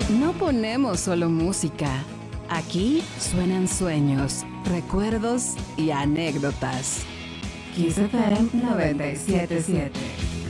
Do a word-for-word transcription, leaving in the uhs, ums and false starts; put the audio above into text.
No ponemos solo música. Aquí suenan sueños, recuerdos y anécdotas. Kiss F M noventa y siete punto siete.